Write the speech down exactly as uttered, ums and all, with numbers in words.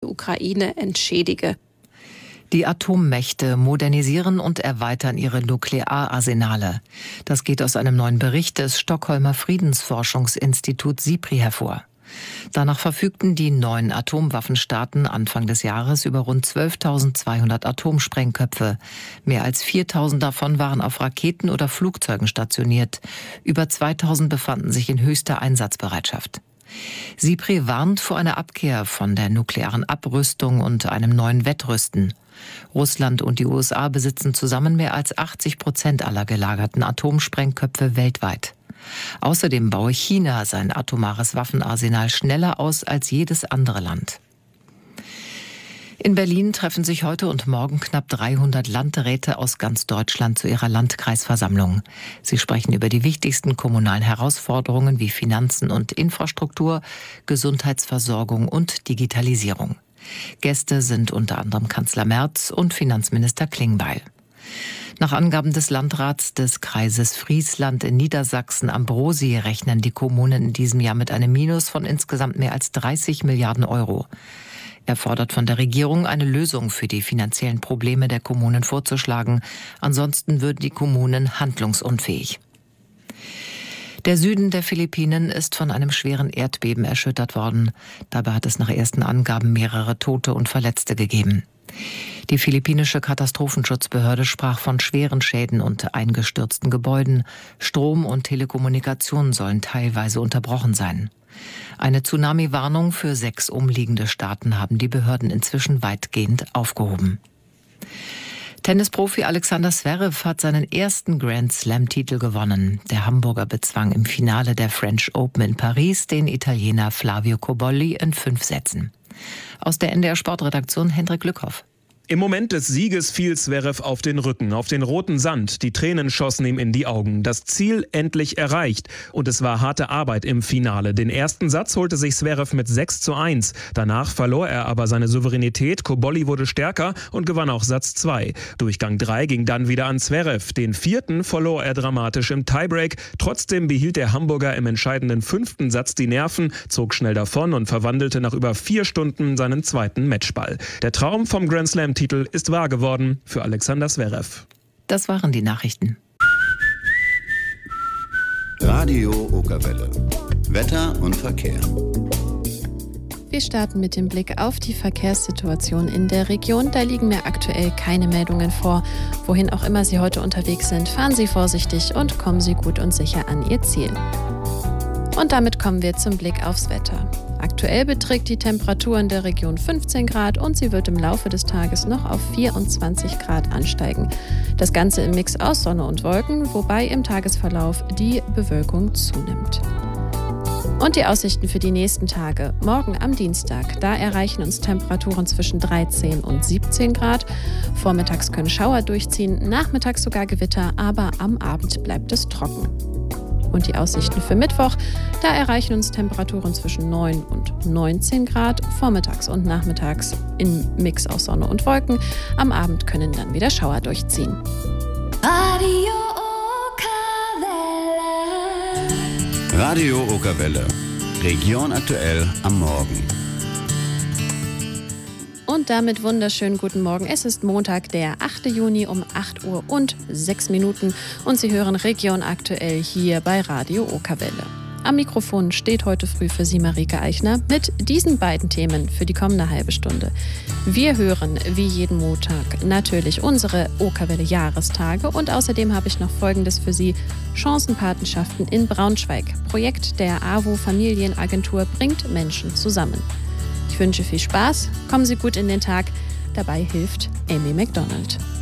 Ukraine entschädige. Die Atommächte modernisieren und erweitern ihre Nukleararsenale. Das geht aus einem neuen Bericht des Stockholmer Friedensforschungsinstituts SIPRI hervor. Danach verfügten die neun Atomwaffenstaaten Anfang des Jahres über rund zwölftausendzweihundert Atomsprengköpfe. Mehr als viertausend davon waren auf Raketen oder Flugzeugen stationiert. Über zweitausend befanden sich in höchster Einsatzbereitschaft. SIPRI warnt vor einer Abkehr von der nuklearen Abrüstung und einem neuen Wettrüsten. Russland und die U S A besitzen zusammen mehr als achtzig Prozent aller gelagerten Atomsprengköpfe weltweit. Außerdem baue China sein atomares Waffenarsenal schneller aus als jedes andere Land. In Berlin treffen sich heute und morgen knapp dreihundert Landräte aus ganz Deutschland zu ihrer Landkreisversammlung. Sie sprechen über die wichtigsten kommunalen Herausforderungen wie Finanzen und Infrastruktur, Gesundheitsversorgung und Digitalisierung. Gäste sind unter anderem Kanzler Merz und Finanzminister Klingbeil. Nach Angaben des Landrats des Kreises Friesland in Niedersachsen Ambrosi rechnen die Kommunen in diesem Jahr mit einem Minus von insgesamt mehr als dreißig Milliarden Euro. Er fordert von der Regierung, eine Lösung für die finanziellen Probleme der Kommunen vorzuschlagen. Ansonsten würden die Kommunen handlungsunfähig. Der Süden der Philippinen ist von einem schweren Erdbeben erschüttert worden. Dabei hat es nach ersten Angaben mehrere Tote und Verletzte gegeben. Die philippinische Katastrophenschutzbehörde sprach von schweren Schäden und eingestürzten Gebäuden. Strom und Telekommunikation sollen teilweise unterbrochen sein. Eine Tsunami-Warnung für sechs umliegende Staaten haben die Behörden inzwischen weitgehend aufgehoben. Tennisprofi Alexander Zverev hat seinen ersten Grand-Slam-Titel gewonnen. Der Hamburger bezwang im Finale der French Open in Paris den Italiener Flavio Cobolli in fünf Sätzen. Aus der N D R-Sportredaktion Hendrik Lückhoff. Im Moment des Sieges fiel Zverev auf den Rücken, auf den roten Sand. Die Tränen schossen ihm in die Augen. Das Ziel endlich erreicht. Und es war harte Arbeit im Finale. Den ersten Satz holte sich Zverev mit sechs zu eins. Danach verlor er aber seine Souveränität. Cobolli wurde stärker und gewann auch Satz zwei. Durchgang drei ging dann wieder an Zverev. Den vierten verlor er dramatisch im Tiebreak. Trotzdem behielt der Hamburger im entscheidenden fünften Satz die Nerven, zog schnell davon und verwandelte nach über vier Stunden seinen zweiten Matchball. Der Traum vom Grand Slam Titel ist wahr geworden für Alexander Zverev. Das waren die Nachrichten. Radio Okerwelle. Wetter und Verkehr. Wir starten mit dem Blick auf die Verkehrssituation in der Region. Da liegen mir aktuell keine Meldungen vor. Wohin auch immer Sie heute unterwegs sind, fahren Sie vorsichtig und kommen Sie gut und sicher an Ihr Ziel. Und damit kommen wir zum Blick aufs Wetter. Aktuell beträgt die Temperatur in der Region fünfzehn Grad und sie wird im Laufe des Tages noch auf vierundzwanzig Grad ansteigen. Das Ganze im Mix aus Sonne und Wolken, wobei im Tagesverlauf die Bewölkung zunimmt. Und die Aussichten für die nächsten Tage. Morgen am Dienstag, da erreichen uns Temperaturen zwischen dreizehn und siebzehn Grad. Vormittags können Schauer durchziehen, nachmittags sogar Gewitter, aber am Abend bleibt es trocken. Und die Aussichten für Mittwoch, da erreichen uns Temperaturen zwischen neun und neunzehn Grad, vormittags und nachmittags im Mix aus Sonne und Wolken. Am Abend können dann wieder Schauer durchziehen. Radio Okerwelle. Radio Okerwelle. Region aktuell am Morgen. Und damit wunderschönen guten Morgen. Es ist Montag, der achte Juni um acht Uhr und sechs Minuten und Sie hören Region aktuell hier bei Radio Okerwelle. Am Mikrofon steht heute früh für Sie Marike Eichner mit diesen beiden Themen für die kommende halbe Stunde. Wir hören wie jeden Montag natürlich unsere Okerwelle Jahrestage und außerdem habe ich noch Folgendes für Sie. Chancenpatenschaften in Braunschweig. Projekt der A W O Familienagentur bringt Menschen zusammen. Ich wünsche viel Spaß, kommen Sie gut in den Tag. Dabei hilft Amy McDonald.